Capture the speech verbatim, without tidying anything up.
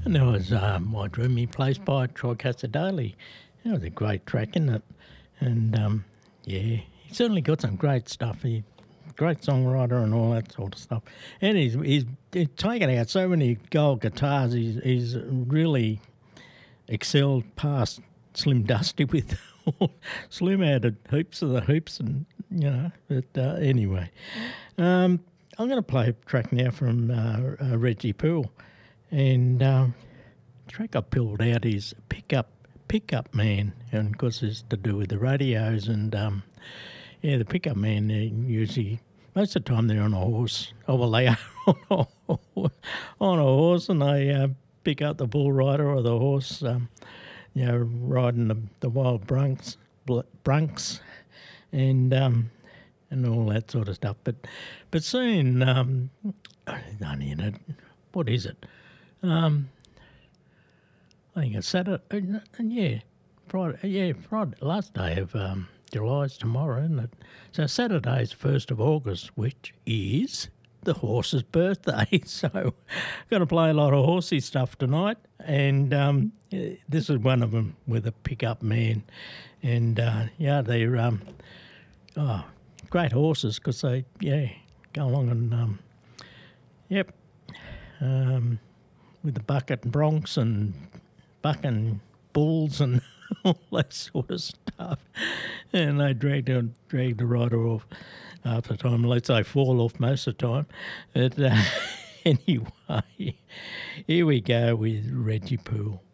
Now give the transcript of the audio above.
And there was um, My Dreamy Place by Troy Cassar-Daley. That was a great track, isn't it? And um, yeah, he certainly got some great stuff. He great songwriter and all that sort of stuff. And he's he's, he's taken out so many gold guitars. He's he's really excelled past Slim Dusty with Slim added heaps of the hoops, and you know. But uh, anyway, um, I'm going to play a track now from uh, uh, Reggie Poole, and um, the track I pulled out is Pickup Pickup Man, and of course it's to do with the radios, and um, yeah, the Pickup Man, they usually most of the time they're on a horse. Oh well, they are on a, on a horse, and they uh, pick up the bull rider or the horse. Um, You know, riding the, the wild brunks, brunks, and um, and all that sort of stuff. But but soon, um, only in a, what is it? Um, I think it's Saturday. Uh, yeah, Friday. Yeah, Friday. Last day of um, July is tomorrow, isn't it? So Saturday is first of August, which is the horse's birthday. So going to play a lot of horsey stuff tonight, and um, this is one of them with a Pickup Man, and uh, yeah, they're um, oh, great horses because they yeah go along and um, yep um, with the bucket and broncs and bucking bulls and all that sort of stuff, and they drag the drag the rider off half the time. Let's say fall off most of the time. But uh, anyway, here we go with Reggie Poole.